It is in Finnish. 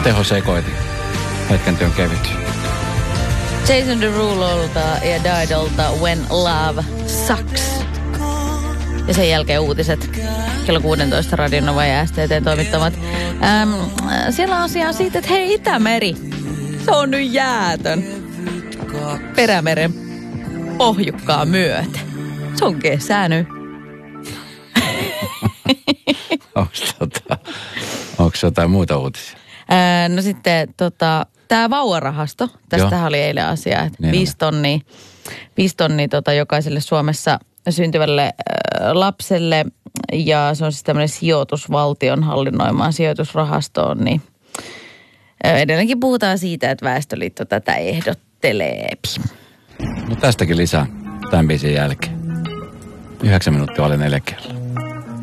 tehosekoitin. Hetken työn kevyt. Jason Derulolta ja Didalta When Love Sucks. Ja sen jälkeen uutiset kello 16 Radionova ja STT toimittamat. Siellä on asiaa siitä, että hei, Itämeri, se on nyt jäätön. Perämeren pohjukkaa myötä. Se on kesä nyt. Onko jotain muita uutisia? No sitten tämä vauvarahasto, tästähän oli eilen asia, että niin 5 tonnia jokaiselle Suomessa syntyvälle lapselle, ja se on siis tämmöinen sijoitus valtion hallinnoimaan sijoitusrahastoon, niin edelleenkin puhutaan siitä, että Väestöliitto tätä ehdottelee. No tästäkin lisää tämän biisin jälkeen. 9 minuuttia oli 4 kello.